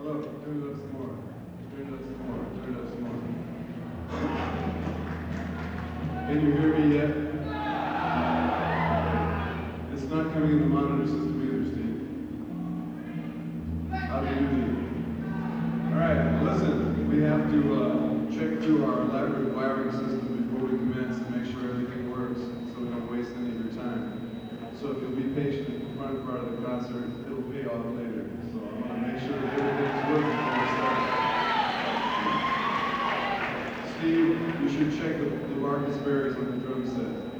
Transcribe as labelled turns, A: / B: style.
A: Look, turn it up some more. Turn it up some more. Turn it up some more. Can you hear me yet? It's not coming in the monitor system either, Steve. How do you do that? All right, listen, we have to check through our elaborate wiring system before we commence and make sure everything works so we don't waste any of your time. So if you'll be patient in the front part of the concert, it'll pay off later. So I want to make sure that everything's working before we start. Steve, you should check the Marcus Berries on the drum set.